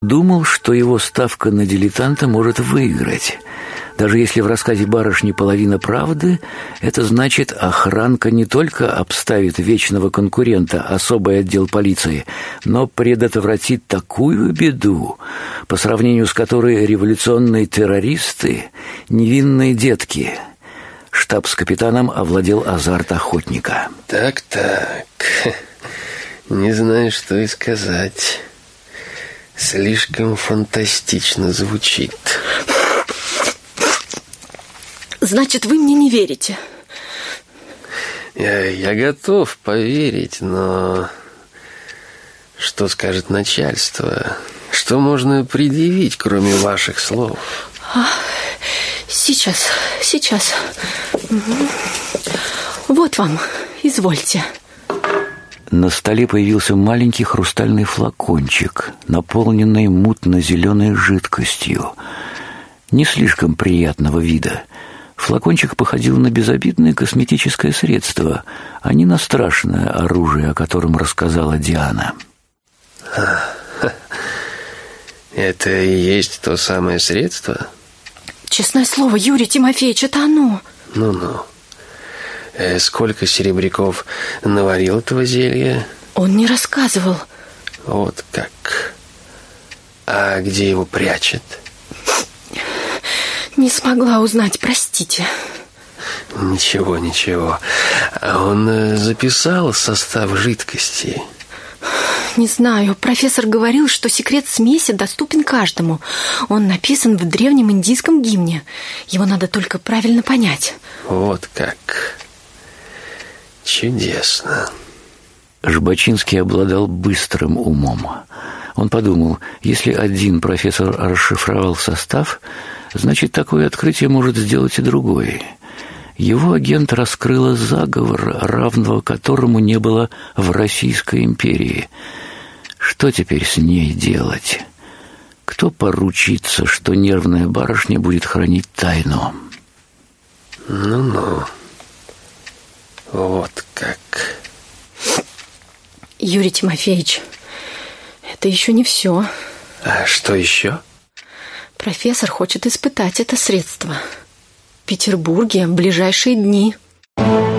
Думал, что его ставка на дилетанта может выиграть. Даже если в рассказе барышни половина правды, это значит, охранка не только обставит вечного конкурента, особый отдел полиции, но предотвратит такую беду, по сравнению с которой революционные террористы — невинные детки. Штабс-капитаном овладел азарт охотника. Так, не знаю, что и сказать. Слишком фантастично звучит. Значит, вы мне не верите? Я готов поверить, но что скажет начальство? Что можно предъявить, кроме ваших слов? Сейчас. Вот вам, извольте. На столе появился маленький хрустальный флакончик, наполненный мутно-зеленой жидкостью, не слишком приятного вида. Флакончик походил на безобидное косметическое средство, а не на страшное оружие, о котором рассказала Диана. Это и есть то самое средство? Честное слово, Юрий Тимофеевич, это оно. Ну-ну. Сколько серебряков наварил этого зелья? Он не рассказывал. Вот как. А где его прячет? Не смогла узнать, простите. Ничего. А он записал состав жидкости? Не знаю. Профессор говорил, что секрет смеси доступен каждому. Он написан в древнем индийском гимне. Его надо только правильно понять. Вот как. Чудесно. Жбачинский обладал быстрым умом. Он подумал, если один профессор расшифровал состав, значит, такое открытие может сделать и другой. Его агент раскрыла заговор, равного которому не было в Российской империи. Что теперь с ней делать? Кто поручится, что нервная барышня будет хранить тайну? Ну-ну. Вот как. Юрий Тимофеевич, это еще не все. А что еще? Профессор хочет испытать это средство в Петербурге в ближайшие дни.